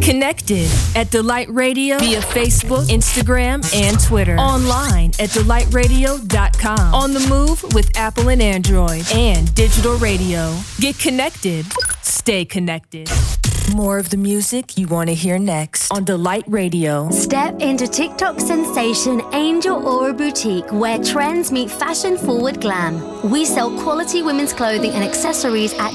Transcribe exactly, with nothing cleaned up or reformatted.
Connected at Delight Radio via Facebook, Instagram, and Twitter. Online at delight radio dot com. On the move with Apple and Android and digital radio. Get connected. Stay connected. More of the music you want to hear next on Delight Radio. Step into TikTok sensation Angel Aura Boutique, where trends meet fashion-forward glam. We sell quality women's clothing and accessories at